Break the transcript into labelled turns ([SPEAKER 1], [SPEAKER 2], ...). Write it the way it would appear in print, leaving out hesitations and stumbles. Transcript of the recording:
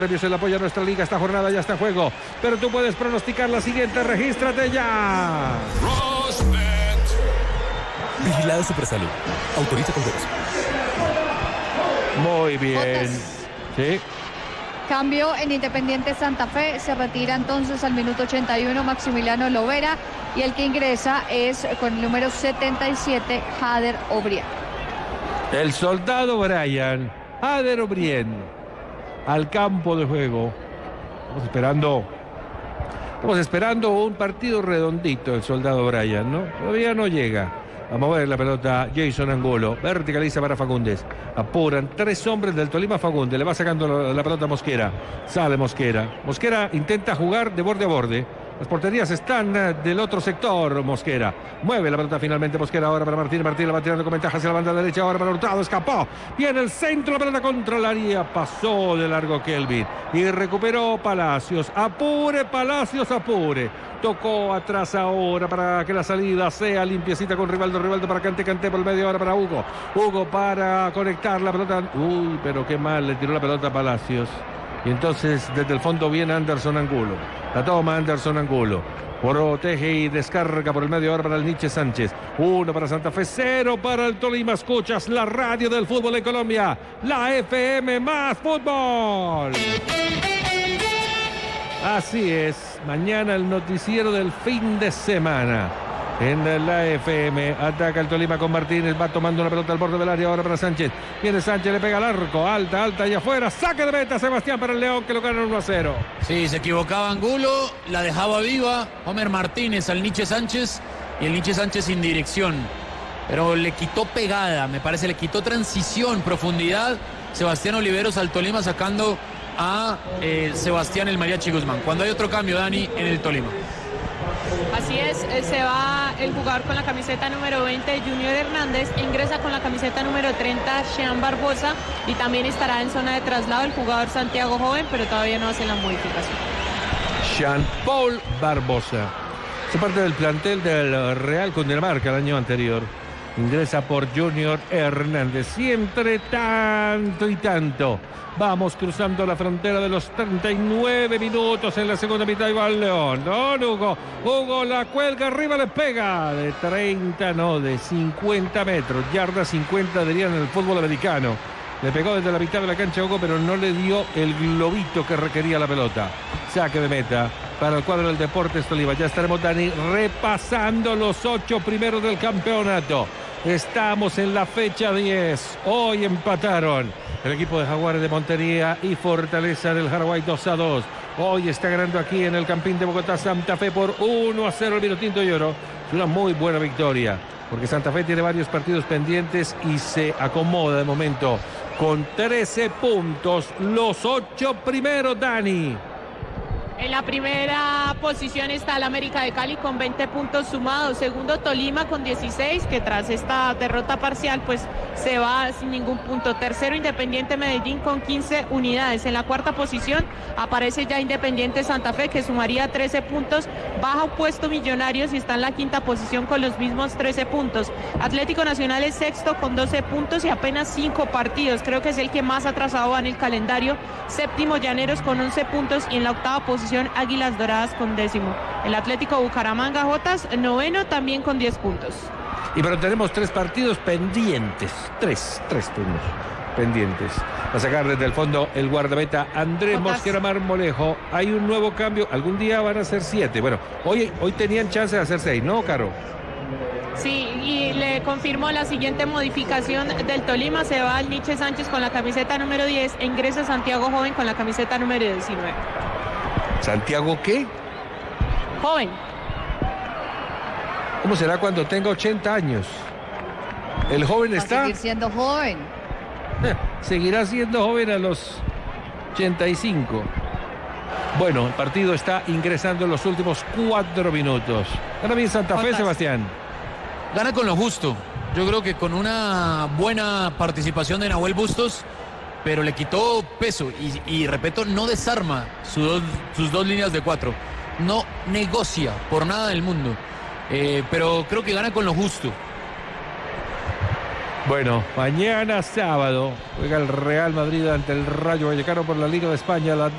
[SPEAKER 1] Se le apoya a nuestra liga, esta jornada ya está en juego, pero tú puedes pronosticar la siguiente, regístrate ya.
[SPEAKER 2] Vigilado Supersalud, autoriza con voz.
[SPEAKER 1] Muy bien. Sí.
[SPEAKER 3] Cambio en Independiente Santa Fe, se retira entonces al minuto 81 Maximiliano Lovera y el que ingresa es con el número 77 Jader Obrién.
[SPEAKER 1] El soldado Brian, Jader Obrién, al campo de juego. Estamos esperando un partido redondito el soldado Brian, ¿no? Todavía no llega a mover la pelota Jason Angulo, verticaliza para Fagundes, apuran 3 hombres del Tolima. Fagundes le va sacando la pelota a Mosquera, sale Mosquera intenta jugar de borde a borde. Las porterías están del otro sector. Mosquera mueve la pelota finalmente. Mosquera ahora para Martín la va tirando con ventaja hacia la banda derecha. Ahora para Hurtado, escapó. Viene el centro, la pelota contra el área. Pasó de largo Kelvin y recuperó Palacios. Apure, Palacios, apure. Tocó atrás ahora para que la salida sea limpiecita con Rivaldo para Kanté por el medio, ahora para Hugo para conectar la pelota. Uy, pero qué mal le tiró la pelota a Palacios. Y entonces desde el fondo viene Anderson Angulo. La toma Anderson Angulo. Protege y descarga por el medio ahora para el Nietzsche Sánchez. 1 para Santa Fe, 0 para el Tolima. Escuchas la radio del fútbol en Colombia. La FM más fútbol. Así es. Mañana el noticiero del fin de semana. En la FM ataca el Tolima con Martínez, va tomando la pelota al borde del área ahora para Sánchez. Viene Sánchez, le pega al arco, alta y afuera, saque de meta Sebastián para el León que lo gana 1-0.
[SPEAKER 4] Sí, se equivocaba Angulo, la dejaba viva Homer Martínez al Nietzsche Sánchez y el Nietzsche Sánchez sin dirección. Pero le quitó pegada, me parece, le quitó transición, profundidad. Sebastián Oliveros al Tolima sacando a Sebastián el Mariachi Guzmán. Cuando hay otro cambio, Dani, en el Tolima.
[SPEAKER 5] Así es, se va el jugador con la camiseta número 20, Junior Hernández, ingresa con la camiseta número 30, Sean Barbosa, y también estará en zona de traslado el jugador Santiago Joven, pero todavía no hace la modificación.
[SPEAKER 1] Jean Paul Barbosa, es parte del plantel del Real Cundinamarca el año anterior. Ingresa por Junior Hernández. Y entre tanto y tanto vamos cruzando la frontera de los 39 minutos en la segunda mitad. Y va el León. Don Hugo la cuelga arriba, le pega de 30, no, de 50 metros. Yarda 50 dirían en el fútbol americano. Le pegó desde la mitad de la cancha Hugo, pero no le dio el globito que requería la pelota. Saque de meta para el cuadro del Deportes Tolima. Ya estaremos, Dani, repasando los 8 primeros del campeonato. Estamos en la fecha 10. Hoy empataron el equipo de Jaguares de Montería y Fortaleza del Jaraguay 2-2. Hoy está ganando aquí en el Campín de Bogotá Santa Fe por 1-0 el Vinotinto y Oro. Es una muy buena victoria, porque Santa Fe tiene varios partidos pendientes y se acomoda de momento con 13 puntos. Los 8 primeros, Dani.
[SPEAKER 5] En la primera posición está el América de Cali con 20 puntos sumados. Segundo, Tolima con 16, que tras esta derrota parcial pues se va sin ningún punto. Tercero, Independiente Medellín con 15 unidades. En la cuarta posición aparece ya Independiente Santa Fe, que sumaría 13 puntos. Baja un puesto Millonarios y está en la quinta posición con los mismos 13 puntos. Atlético Nacional es sexto con 12 puntos y apenas 5 partidos. Creo que es el que más atrasado va en el calendario. Séptimo, Llaneros con 11 puntos y en la octava posición Águilas Doradas con 10º. El Atlético Bucaramanga Jotas, noveno, también con 10 puntos.
[SPEAKER 1] Y pero tenemos 3 partidos pendientes. 3 turnos pendientes. A sacar desde el fondo el guardameta Andrés Mosquera Marmolejo. Hay un nuevo cambio. Algún día van a ser 7. Bueno, hoy tenían chance de hacer 6, ¿no, Caro?
[SPEAKER 5] Sí, y le confirmo la siguiente modificación del Tolima. Se va el Nietzsche Sánchez con la camiseta número 10 e ingresa Santiago Joven con la camiseta número 19.
[SPEAKER 1] ¿Santiago qué?
[SPEAKER 5] Joven.
[SPEAKER 1] ¿Cómo será cuando tenga 80 años? ¿El joven está?
[SPEAKER 3] Va a seguir siendo joven.
[SPEAKER 1] Seguirá siendo joven a los 85. Bueno, el partido está ingresando en los últimos 4 minutos. Gana bien Santa Fe, Sebastián.
[SPEAKER 4] Gana con lo justo. Yo creo que con una buena participación de Nahuel Bustos, pero le quitó peso y repito, no desarma sus dos líneas de 4. No negocia por nada del mundo. Pero creo que gana con lo justo.
[SPEAKER 1] Bueno, mañana sábado juega el Real Madrid ante el Rayo Vallecano por la Liga de España a las